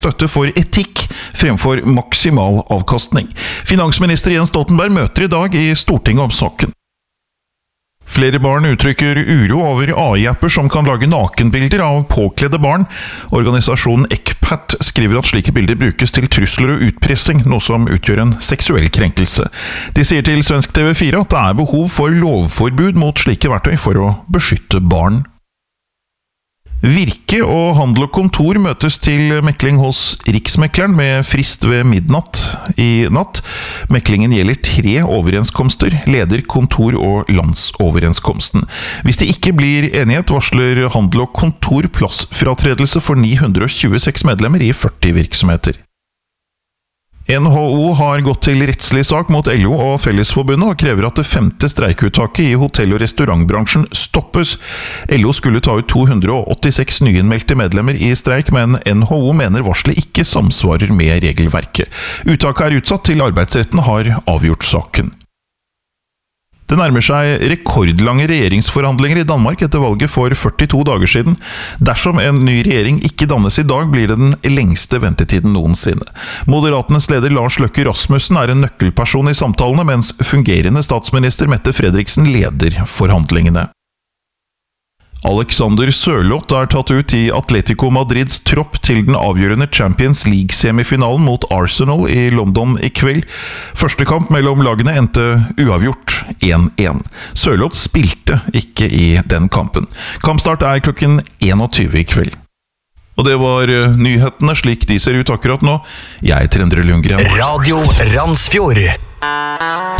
støtte for etikk fremfor maksimal avkastning. Finansminister Jens Stoltenberg møter i dag i Stortinget om saken. Flere barn uttrykker uro over AI-apper som kan lage nakenbilder av påkledde barn. Organisasjonen ECPAT skriver at slike bilder brukes til trusler og utpressing, noe som utgjør en seksuell krenkelse. De sier til Svensk TV4 at det er behov for lovforbud mot slike verktøy for å beskytte barn. Virke og Handel og Kontor møtes til mekling hos Riksmekleren med frist ved midnatt i natt. Meklingen gjelder 3 overenskomster, leder, kontor og landsoverenskomsten. Hvis det ikke blir enighet, varsler Handel og Kontor plassfratredelse for 926 medlemmer i 40 virksomheter. NHO har gått til rettslig sak mot LO og Fellesforbundet og krever at det 5. streikeuttaket i hotell- og restaurantbransjen stoppes. LO skulle ta ut 286 nyinnmeldte medlemmer i streik, men NHO mener varselet ikke samsvarer med regelverket. Uttaket er utsatt til arbeidsretten har avgjort saken. Det nærmer seg rekordlange regjeringsforhandlinger i Danmark etter valget for 42 dager siden. Dersom en ny regjering ikke dannes i dag, blir det den lengste ventetiden noensinne. Moderatenes leder Lars Løkke Rasmussen er en nøkkelperson i samtalene, mens fungerende statsminister Mette Fredriksen leder forhandlingene. Alexander Sørloth er tatt ut i Atletico Madrids tropp til den avgjørende Champions League-semifinalen mot Arsenal i London i kveld. Første kamp mellom lagene endte uavgjort 1-1. Sørloth spilte ikke i den kampen. Kampstart er klokken 21 i kveld. Og det var nyhetene slik de ser ut akkurat nå. Jeg heter Endre Lundgren. Radio Randsfjord.